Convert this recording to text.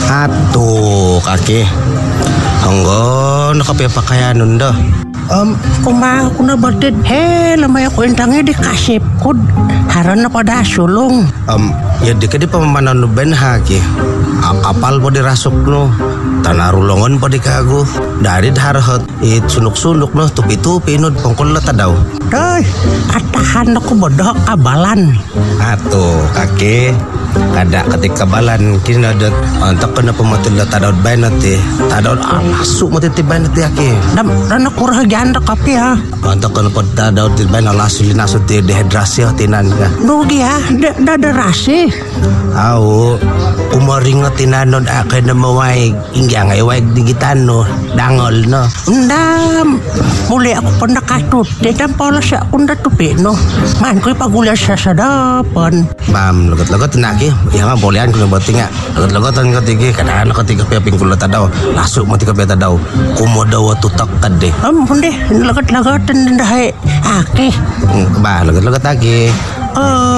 Atuh kaki hanggo nakapi pakaian ndo. Kumaha ko na batid. Lamay ako intangnya dikasip ko. Haran na pada sulong. Ya di pamamanan no ben haki. Apal po dirasok no. Tanarulongon po di kago. Dari harhat sunuk-sunuk no. Tupi-tupi no. Pangkulat daw. Doy, atahan ako bodoh kabalan. Atuh kaki. Kada ketika balan kinadat antak kena pematul tadaud banat tadaud alasuk mati banat aki dan aku rahagian kapi ha antak kena tadaud banat alasul nasut dehidrasi tinan ka nugi ha dehidrasi au umaring tinanon akan mawai ingga ngai waig digitan no dangol no ndam muli ako pernah katut dan polos ako tupi no man ko'y pagulas sa sadapan mam lagot-lagot na ya mah bolehan kuno batinga lagot-lagotan ketiga kadang ketiga peping kula tadaw lasuk mati ka tadaw kumodaw tutak kade hindi lagot-lagotan dahay aki ba lagot-lagot aki